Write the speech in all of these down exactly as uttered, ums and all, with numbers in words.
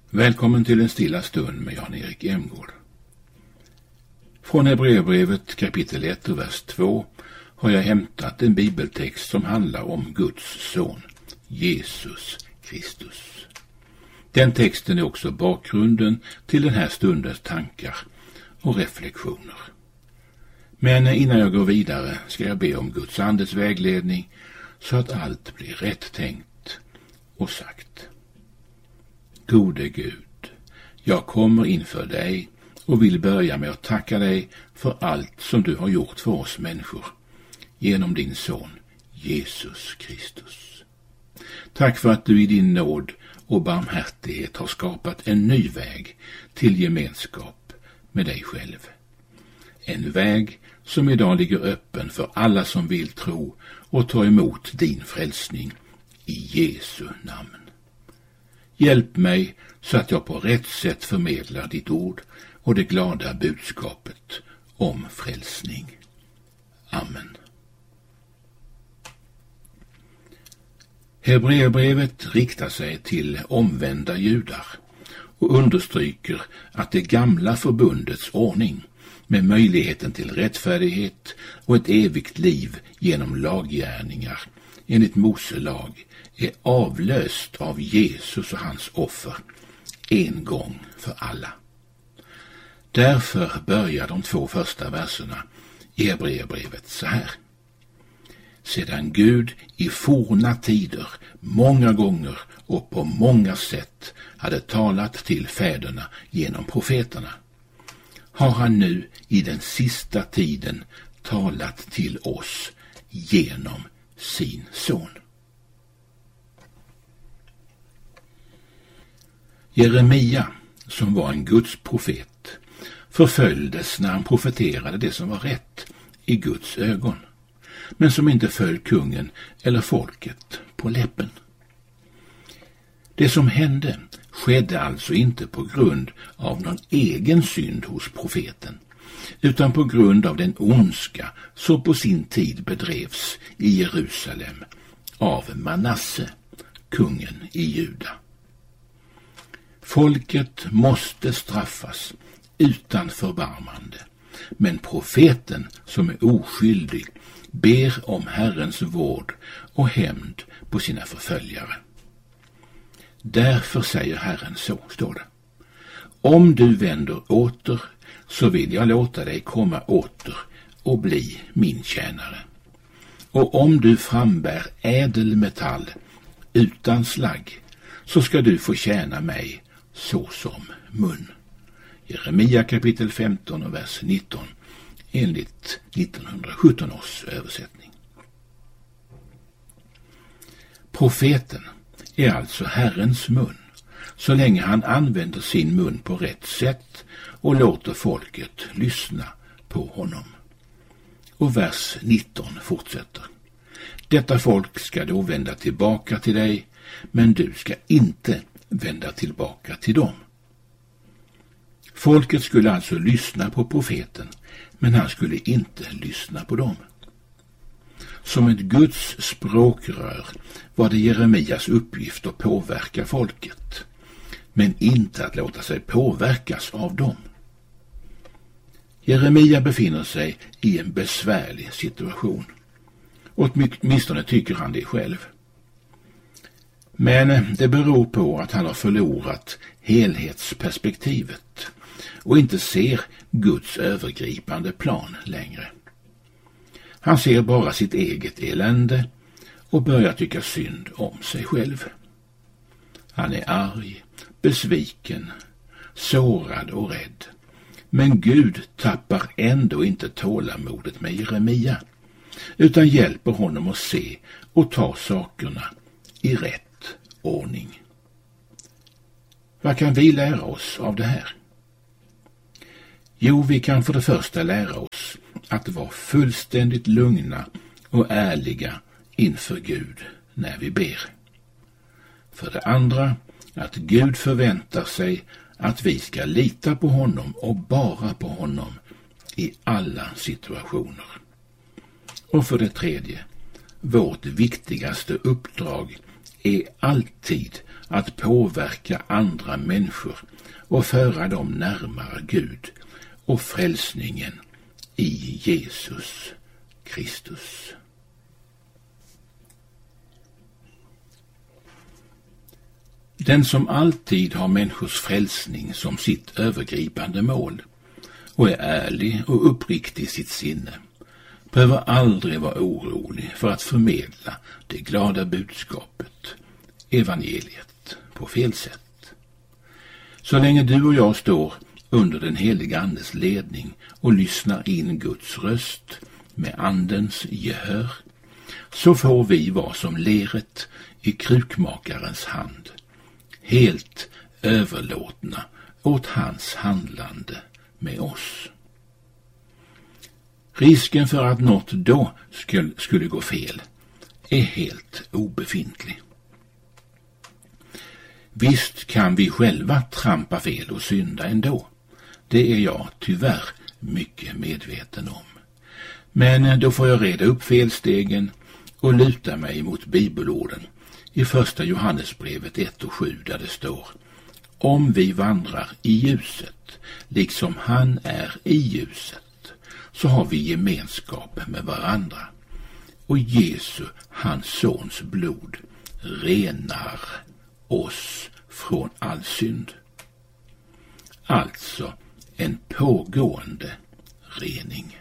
Välkommen till en stilla stund med Jan-Erik Emgård. Från Hebreerbrevet kapitel ett och vers två har jag hämtat en bibeltext som handlar om Guds son, Jesus Kristus. Den texten är också bakgrunden till den här stundens tankar och reflektioner. Men innan jag går vidare ska jag be om Guds andes vägledning så att allt blir rätt tänkt och sagt. Gode Gud, jag kommer inför dig och vill börja med att tacka dig för allt som du har gjort för oss människor genom din son Jesus Kristus. Tack för att du i din nåd och barmhärtighet har skapat en ny väg till gemenskap med dig själv. En väg som idag ligger öppen för alla som vill tro och ta emot din frälsning i Jesu namn. Hjälp mig så att jag på rätt sätt förmedlar ditt ord och det glada budskapet om frälsning. Amen. Hebreerbrevet riktar sig till omvända judar och understryker att det gamla förbundets ordning med möjligheten till rättfärdighet och ett evigt liv genom laggärningar enligt Mose lag är avlöst av Jesus och hans offer en gång för alla. Därför börjar de två första verserna i Hebreerbrevet så här. Sedan Gud i forna tider många gånger och på många sätt hade talat till fäderna genom profeterna, har han nu i den sista tiden talat till oss genom sin son. Jeremia, som var en Guds profet, förföljdes när han profeterade det som var rätt i Guds ögon, men som inte föll kungen eller folket på läppen. Det som hände skedde alltså inte på grund av någon egen synd hos profeten, utan på grund av den ondska som på sin tid bedrevs i Jerusalem av Manasse, kungen i Juda. Folket måste straffas utan förbarmande, men profeten som är oskyldig ber om Herrens vård och hämnd på sina förföljare. Därför säger Herren så, står det. Om du vänder åter, så vill jag låta dig komma åter och bli min tjänare. Och om du frambär ädelmetall utan slagg, så ska du få tjäna mig såsom mun. Jeremia kapitel femton och vers nitton enligt nittonhundrasjutton års översättning. Profeten är alltså Herrens mun, så länge han använder sin mun på rätt sätt och låter folket lyssna på honom. Och vers nitton fortsätter. Detta folk ska då vända tillbaka till dig, men du ska inte vända tillbaka till dem. Folket skulle alltså lyssna på profeten, men han skulle inte lyssna på dem. Som ett Guds språkrör var det Jeremias uppgift att påverka folket, men inte att låta sig påverkas av dem. Jeremia befinner sig i en besvärlig situation. Åtminstone tycker han det själv. Men det beror på att han har förlorat helhetsperspektivet och inte ser Guds övergripande plan längre. Han ser bara sitt eget elände och börjar tycka synd om sig själv. Han är arg, besviken, sårad och rädd. Men Gud tappar ändå inte tålamodet med Jeremia, utan hjälper honom att se och ta sakerna i rätt ordning. Vad kan vi lära oss av det här? Jo, vi kan för det första lära oss att vara fullständigt lugna och ärliga inför Gud när vi ber. För det andra att Gud förväntar sig att vi ska lita på honom och bara på honom i alla situationer. Och för det tredje, vårt viktigaste uppdrag är alltid att påverka andra människor och föra dem närmare Gud och frälsningen i Jesus Kristus. Den som alltid har människors frälsning som sitt övergripande mål och är ärlig och uppriktig i sitt sinne behöver aldrig vara orolig för att förmedla det glada budskapet, evangeliet, på fel sätt. Så länge du och jag står under den heliga Andes ledning och lyssnar in Guds röst med Andens gehör, så får vi vara som leret i krukmakarens hand, helt överlåtna åt hans handlande med oss. Risken för att något då skulle, skulle gå fel är helt obefintlig. Visst kan vi själva trampa fel och synda ändå. Det är jag tyvärr mycket medveten om. Men då får jag reda upp felstegen och luta mig mot bibelorden i första Johannesbrevet ett och sju, där det står: om vi vandrar i ljuset, liksom han är i ljuset, så har vi gemenskap med varandra. Och Jesu, hans sons blod, renar oss från all synd. Alltså en pågående rening.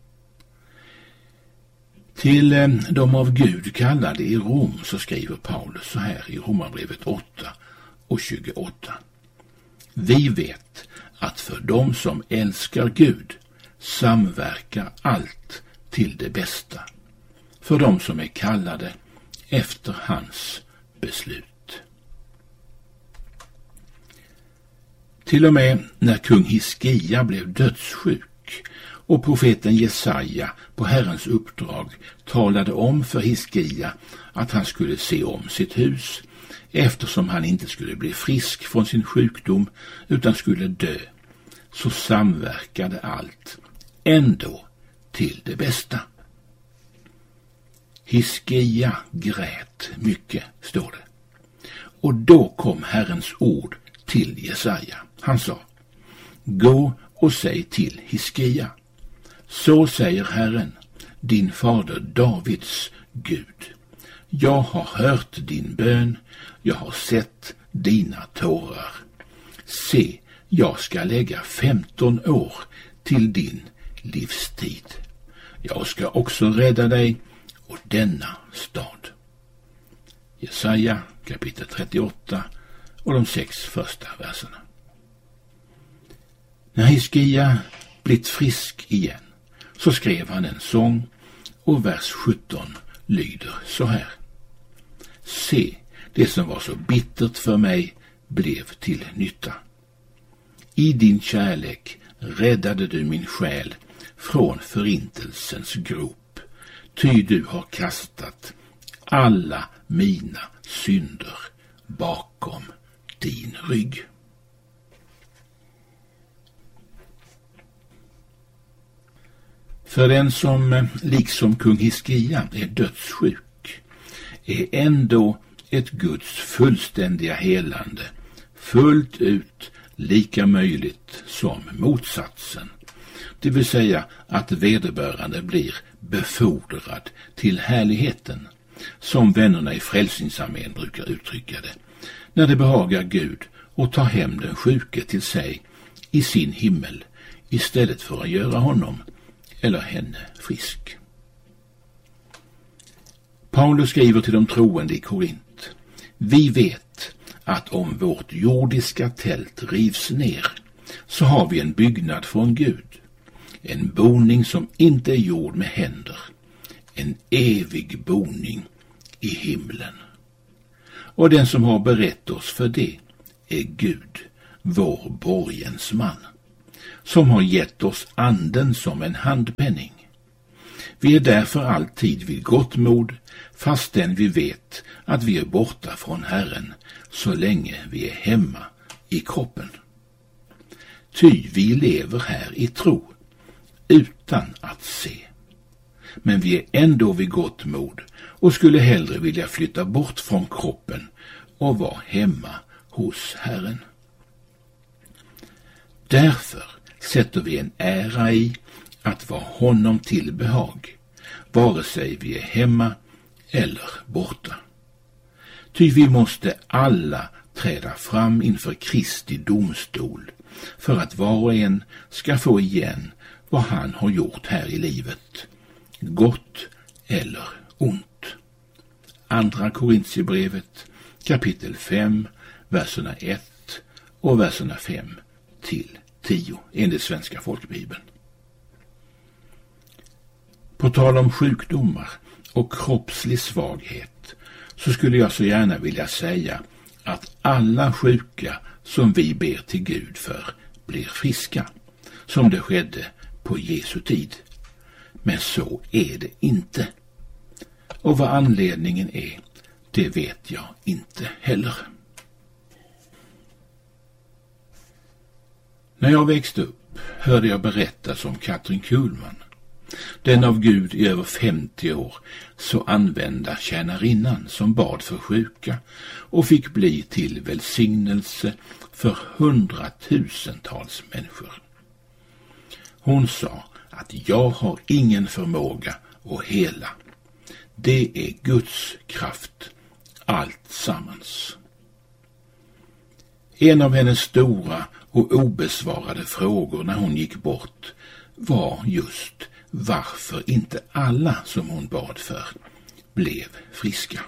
Till de av Gud kallade i Rom så skriver Paulus så här i Romarbrevet åtta och tjugoåtta. Vi vet att för dem som älskar Gud samverkar allt till det bästa, för dem som är kallade efter hans beslut. Till och med när kung Hiskia blev dödssjuk och profeten Jesaja på Herrens uppdrag talade om för Hiskia att han skulle se om sitt hus, eftersom han inte skulle bli frisk från sin sjukdom utan skulle dö, så samverkade allt ändå till det bästa. Hiskia grät mycket, står det. Och då kom Herrens ord till Jesaja. Han sa: gå och säg till Hiskia, så säger Herren, din fader Davids Gud. Jag har hört din bön, jag har sett dina tårar. Se, jag ska lägga femton år till din livstid. Jag ska också rädda dig och denna stad. Jesaja kapitel trettioåtta och de sex första verserna. När Hiskia blivit frisk igen så skrev han en sång, och vers sjutton lyder så här: se, det som var så bittert för mig blev till nytta. I din kärlek räddade du min själ från förintelsens grop, ty du har kastat alla mina synder bakom din rygg. För den som liksom kung Hiskia är dödssjuk är ändå ett Guds fullständiga helande fullt ut lika möjligt som motsatsen, det vill säga att vederbörande blir befordrad till härligheten, som vännerna i Frälsningsarmén brukar uttrycka det, när det behagar Gud och ta hem den sjuke till sig i sin himmel istället för att göra honom eller henne frisk. Paulus skriver till de troende i Korint: vi vet att om vårt jordiska tält rivs ner så har vi en byggnad från Gud, en boning som inte är gjord med händer, en evig boning i himlen. Och den som har berett oss för det är Gud, vår borgensman, som har gett oss anden som en handpenning. Vi är därför alltid vid gott mod, fastän vi vet att vi är borta från Herren så länge vi är hemma i kroppen. Ty vi lever här i tro, utan att se. men vi är ändå vid gott mod och skulle hellre vilja flytta bort från kroppen och vara hemma hos Herren. Därför sätter vi en ära i att vara honom till behag, vare sig vi är hemma eller borta. Ty vi måste alla träda fram inför Kristi domstol för att var och en ska få igen vad han har gjort här i livet, gott eller ont. Andra Korintierbrevet kapitel fem, verserna ett och verserna fem till tio enligt Svenska folkbibeln. På tal om sjukdomar och kroppslig svaghet så skulle jag så gärna vilja säga att alla sjuka som vi ber till Gud för blir friska, som det skedde på Jesu tid. Men så är det inte. Och vad anledningen är, det vet jag inte heller. När jag växte upp hörde jag berättas om Katrin Kuhlman, den av Gud i över femtio år så använda tjänarinnan som bad för sjuka och fick bli till välsignelse för hundratusentals människor. Hon sa att jag har ingen förmåga att hela. Det är Guds kraft allt sammans. En av hennes stora och obesvarade frågor när hon gick bort var just varför inte alla som hon bad för blev friska.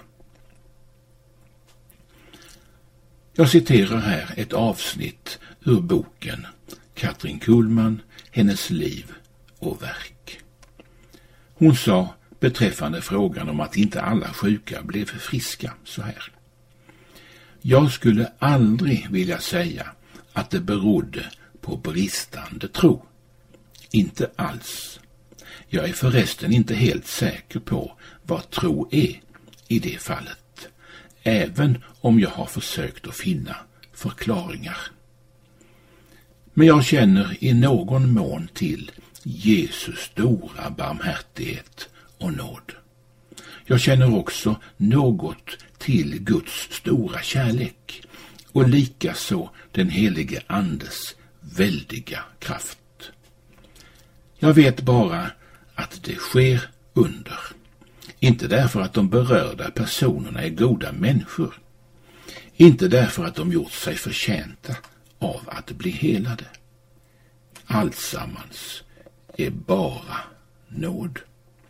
Jag citerar här ett avsnitt ur boken Katrin Kuhlman, hennes liv och verk. Hon sa beträffande frågan om att inte alla sjuka blev friska så här: jag skulle aldrig vilja säga att det berodde på bristande tro. Inte alls. Jag är förresten inte helt säker på vad tro är i det fallet, även om jag har försökt att finna förklaringar. Men jag känner i någon mån till Jesu stora barmhärtighet och nåd. Jag känner också något till Guds stora kärlek och likaså den helige Andes väldiga kraft. Jag vet bara att det sker under. Inte därför att de berörda personerna är goda människor. Inte därför att de gjort sig förtjänta av att bli helade. Alltsammans är bara nåd.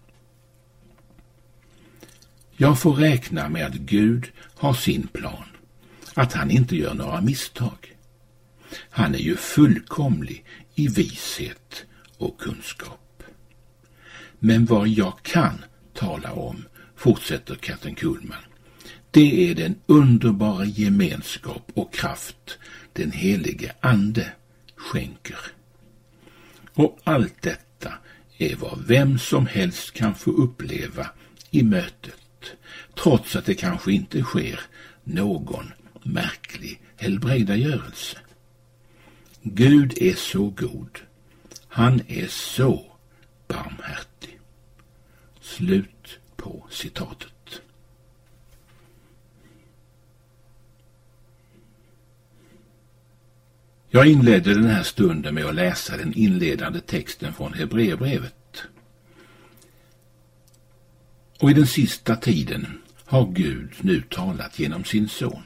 Jag får räkna med att Gud har sin plan, att han inte gör några misstag. Han är ju fullkomlig i vishet och kunskap. Men vad jag kan tala om, fortsätter Katrin Kuhlman, det är den underbara gemenskap och kraft den helige Ande skänker. Och allt detta är vad vem som helst kan få uppleva i mötet, trots att det kanske inte sker någon märklig helbrägdagörelse. Gud är så god. Han är så barmhärtig. Slut på citatet. Jag inledde den här stunden med att läsa den inledande texten från Hebreerbrevet. Och i den sista tiden har Gud nu talat genom sin son.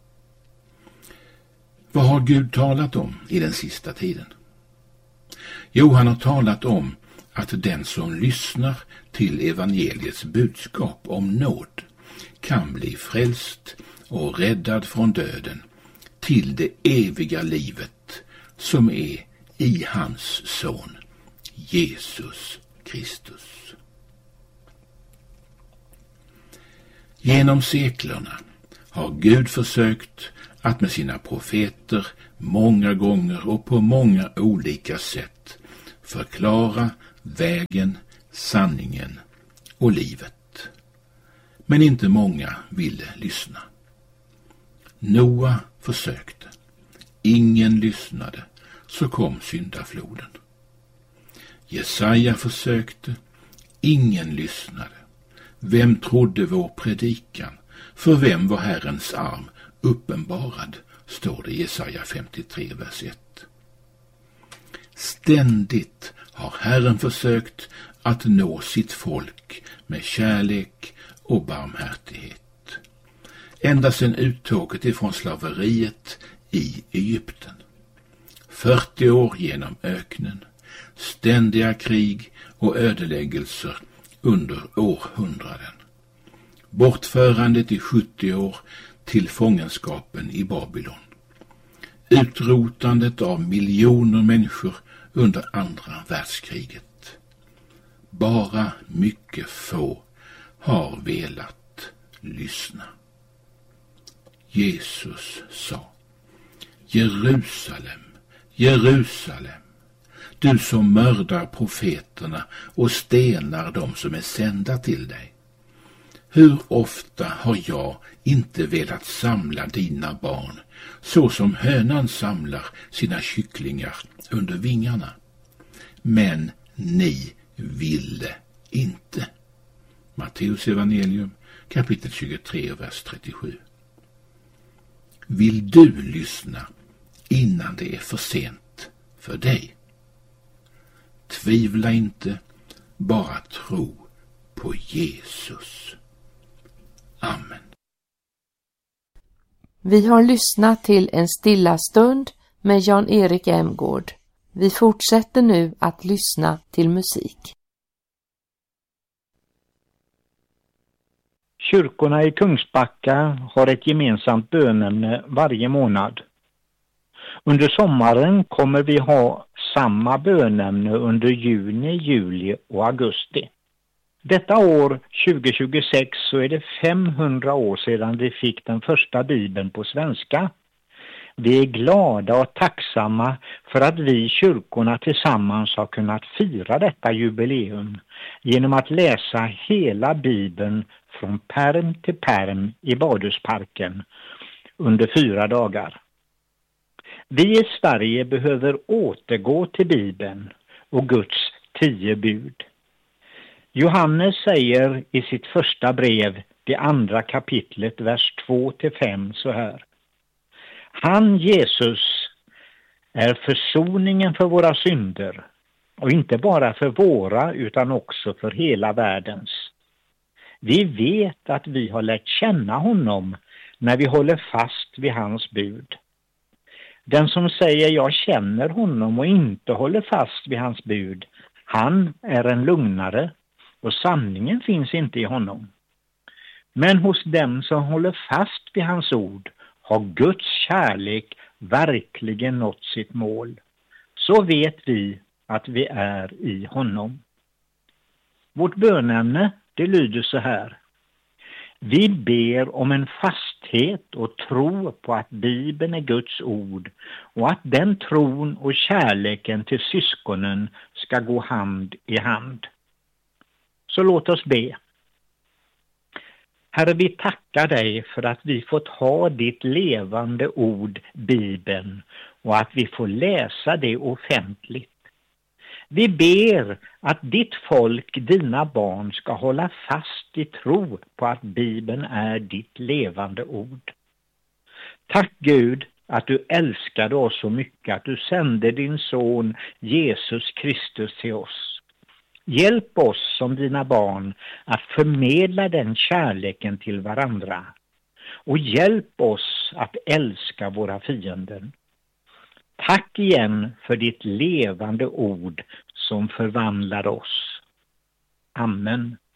Vad har Gud talat om i den sista tiden? Jo, han har talat om att den som lyssnar till evangeliets budskap om nåd kan bli frälst och räddad från döden till det eviga livet som är i hans son Jesus Kristus. Genom seklerna har Gud försökt att med sina profeter många gånger och på många olika sätt förklara vägen, sanningen och livet. Men inte många ville lyssna. Noa försökte. Ingen lyssnade. Så kom syndafloden. Jesaja försökte. ingen lyssnade. Vem trodde vår predikan? För vem var Herrens arm uppenbarad, står det i Jesaja femtiotre, vers ett. Ständigt har Herren försökt att nå sitt folk med kärlek och barmhärtighet. Ända sedan uttåget ifrån slaveriet i Egypten. fyrtio år genom öknen, ständiga krig och ödeläggelser under århundraden. Bortförandet i sjuttio år till fångenskapen i Babylon. Utrotandet av miljoner människor under andra världskriget. Bara mycket få har velat lyssna. Jesus sa: Jerusalem, Jerusalem, du som mördar profeterna och stenar dem som är sända till dig. Hur ofta har jag inte velat samla dina barn, så som hönan samlar sina kycklingar under vingarna. Men ni ville inte. Matteus evangelium kapitel tjugotre, vers trettiosju. Vill du lyssna innan det är för sent för dig? Tvivla inte, bara tro på Jesus. Amen. Vi har lyssnat till En stilla stund med Jan-Erik Emgård. Vi fortsätter nu att lyssna till musik. Kyrkorna i Kungsbacka har ett gemensamt bönämne varje månad. Under sommaren kommer vi ha samma bönämne under juni, juli och augusti. Detta år tjugohundratjugosex så är det femhundra år sedan vi fick den första bibeln på svenska. Vi är glada och tacksamma för att vi i kyrkorna tillsammans har kunnat fira detta jubileum genom att läsa hela bibeln från perm till perm i Badhusparken under fyra dagar. Vi i Sverige behöver återgå till Bibeln och Guds tio bud. Johannes säger i sitt första brev, det andra kapitlet, vers två till fem så här. Han, Jesus, är försoningen för våra synder, och inte bara för våra utan också för hela världens. Vi vet att vi har lärt känna honom när vi håller fast vid hans bud. Den som säger jag känner honom och inte håller fast vid hans bud, han är en lugnare och sanningen finns inte i honom. Men hos dem som håller fast vid hans ord har Guds kärlek verkligen nått sitt mål. Så vet vi att vi är i honom. Vårt bönämne, det lyder så här. Vi ber om en fasthet och tro på att Bibeln är Guds ord och att den tron och kärleken till syskonen ska gå hand i hand. Så låt oss be. Herre, vi tackar dig för att vi fått ha ditt levande ord, Bibeln, och att vi får läsa det offentligt. Vi ber att ditt folk, dina barn, ska hålla fast i tro på att Bibeln är ditt levande ord. Tack Gud att du älskade oss så mycket att du sände din son Jesus Kristus till oss. Hjälp oss som dina barn att förmedla den kärleken till varandra. Och hjälp oss att älska våra fiender. Tack igen för ditt levande ord som förvandlar oss. Amen.